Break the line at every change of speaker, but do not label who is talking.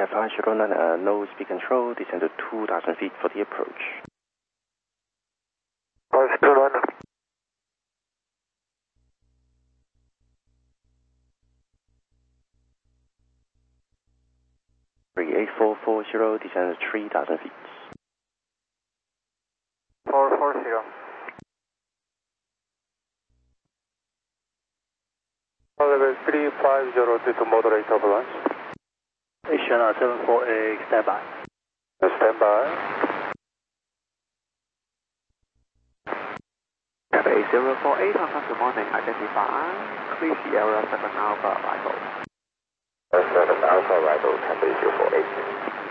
509, no speed control, descend to 2,000 feet for the approach.
509.
38440, descend to 3,000 feet.
440. Level 350 to moderate avalanche.
Channel 748, stand by.
Stand by.
Cafe 048, good morning, identify. Please Sierra 7 Alpha arrival.
7 Alpha arrival, Cafe 048.